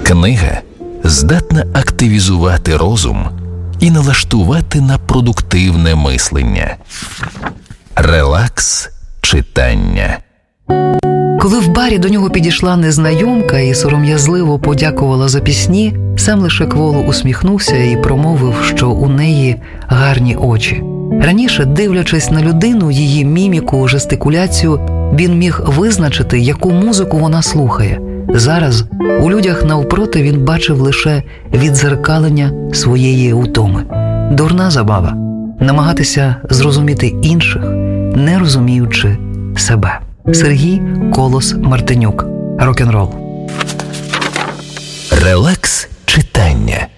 Книга здатна активізувати розум і налаштувати на продуктивне мислення. Релакс читання. Коли в барі до нього підійшла незнайомка і сором'язливо подякувала за пісні, сам лише кволо усміхнувся і промовив, що у неї гарні очі. Раніше, дивлячись на людину, її міміку, жестикуляцію, він міг визначити, яку музику вона слухає. Зараз у людях навпроти він бачив лише віддзеркалення своєї утоми. Дурна забава – намагатися зрозуміти інших, не розуміючи себе. Сергій Колос Мартинюк. Рок-н-рол. Релакс читання.